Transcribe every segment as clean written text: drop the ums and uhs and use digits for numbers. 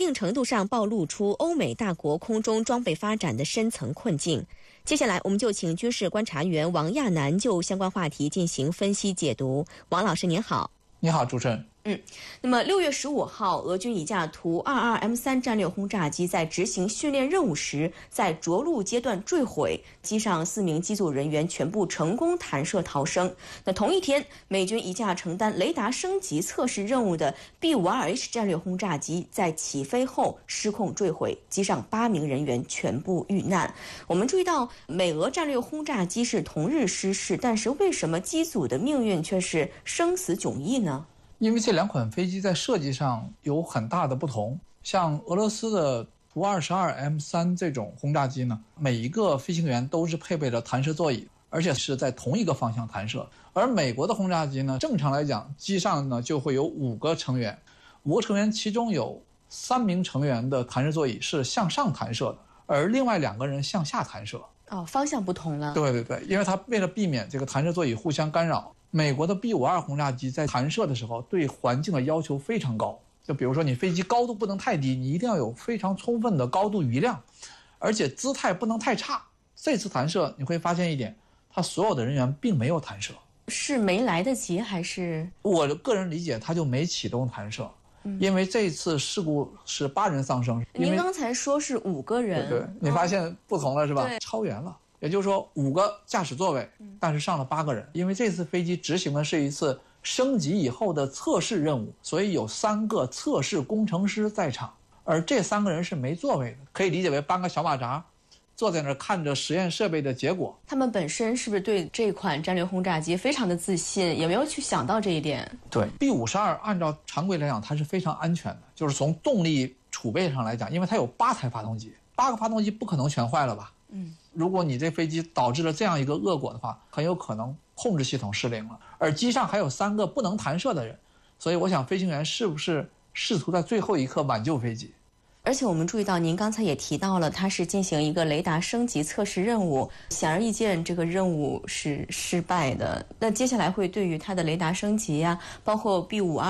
定程度上暴露出欧美大国空中装备发展的深层困境。接下来，我们就请军事观察员王亚楠就相关话题进行分析解读。王老师您好。 你好，主持人。 那么6月15号，俄军一架图 22M3 战略轰炸机在执行训练任务时，在着陆阶段坠毁，机上4名机组人员全部成功弹射逃生。那同一天，美军一架承担雷达升级测试任务的 B-52H 战略轰炸机在起飞后失控坠毁，机上8名人员全部遇难。我们注意到，美俄战略轰炸机是同日失事，但是为什么机组的命运却是生死迥异呢？ 因为这两款飞机在设计上有很大的不同，像俄罗斯的图 22M3 这种轰炸机呢，每一个飞行员都是配备着弹射座椅，而且是在同一个方向弹射。而美国的轰炸机呢，正常来讲，机上呢就会有5个成员，5个成员其中有3名成员的弹射座椅是向上弹射的，而另外2个人向下弹射。 方向不同了。 对，因为它为了避免这个弹射座椅互相干扰，美国的 B-52 轰炸机在弹射的时候对环境的要求非常高，就比如说你飞机高度不能太低，你一定要有非常充分的高度余量，而且姿态不能太差。这次弹射你会发现一点，它所有的人员并没有弹射。是没来得及还是？ 我的个人理解，它就没启动弹射。因为这次事故是8人丧生。 您刚才说是5个人。 对，你发现不同了是吧？超员了。也就是说5个驾驶座位，但是上了8个人。因为这次飞机执行的是一次升级以后的测试任务，所以有3个测试工程师在场，而这3个人是没座位的，可以理解为搬个小马扎，坐在那儿看着实验设备的结果。 他们本身是不是对这款战略轰炸机非常的自信，也没有去想到这一点？ 对， B-52按照常规来讲它是非常安全的，就是从动力储备上来讲，因为它有8台发动机，8个发动机不可能全坏了吧？如果你这飞机导致了这样一个恶果的话，很有可能控制系统失灵了，而机上还有3个不能弹射的人，所以我想飞行员是不是试图在最后一刻挽救飞机？ 而且我们注意到您刚才也提到了，它是进行一个雷达升级测试任务，显而易见这个任务是失败的。那接下来会对于它的雷达升级呀，包括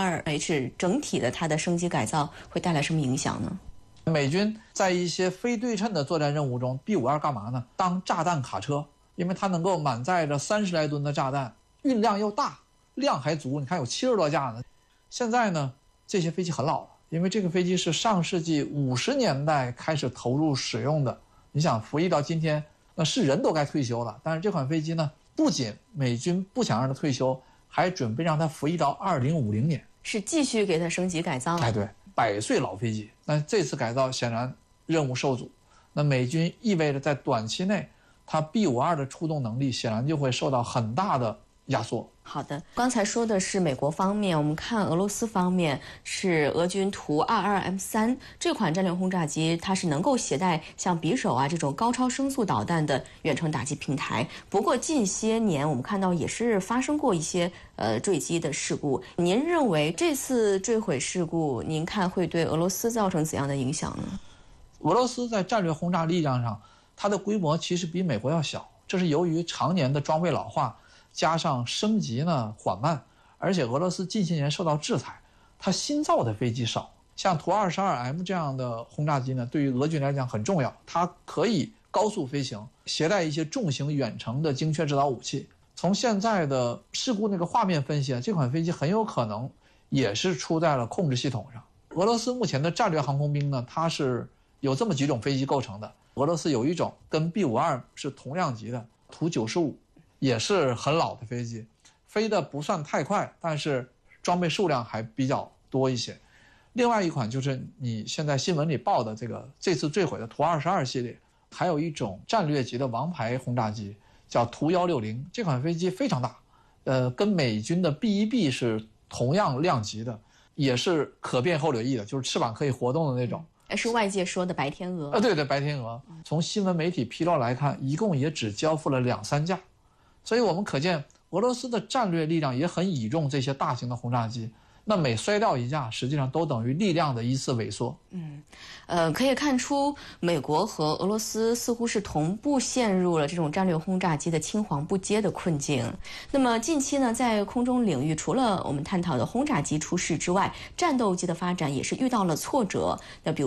B-52H 整体的它的升级改造会带来什么影响呢？ 美军在一些非对称的作战任务中， B-52干嘛呢？当炸弹卡车，因为它能够满载着30来吨的炸弹，运量又大，量还足，你看有70多架呢。现在呢，这些飞机很老了，因为这个飞机是上世纪50年代开始投入使用的，你想服役到今天，那是人都该退休了。但是这款飞机呢，不仅美军不想让它退休，还准备让它服役到2050年， 是继续给它升级改造。 对，100岁老飞机。那这次改造显然任务受阻，那美军意味着在短期内，它 B-52的出动能力显然就会受到很大的压缩。 好的，刚才说的是美国方面，我们看俄罗斯方面是俄军图 22M3 这款战略轰炸机，它是能够携带像匕首这种高超声速导弹的远程打击平台。不过近些年我们看到也是发生过一些坠机的事故。您认为这次坠毁事故，您看会对俄罗斯造成怎样的影响呢？ 俄罗斯在战略轰炸力量上，它的规模其实比美国要小，这是由于常年的装备老化，加上升级呢缓慢，而且俄罗斯近些年受到制裁，它新造的飞机少。像图 22M 这样的轰炸机呢，对于俄军来讲很重要，它可以高速飞行，携带一些重型远程的精确制导武器。从现在的事故那个画面分析，这款飞机很有可能也是出在了控制系统上。俄罗斯目前的战略航空兵呢，它是有这么几种飞机构成的。俄罗斯有一种跟 B-52 是同量级的图95，也是很老的飞机，飞得不算太快，但是装备数量还比较多一些。另外一款就是你现在新闻里报的这次坠毁的图22系列，还有一种战略级的王牌轰炸机叫图160，这款飞机非常大，跟美军的 B-1B 是同样量级的，也是可变后掠翼的，就是翅膀可以活动的那种。 是外界说的白天鹅。 对，白天鹅。从新闻媒体披露来看，一共也只交付了2-3架，所以我们可见俄罗斯的战略力量也很倚重这些大型的轰炸机。那每摔掉一架，实际上都等于力量的一次萎缩。 可以看出美国和俄罗斯似乎是同步陷入了这种战略轰炸机的青黄不接的困境。那么近期呢，在空中领域，除了我们探讨的轰炸机出事之外，战斗机的发展也是遇到了挫折。那比如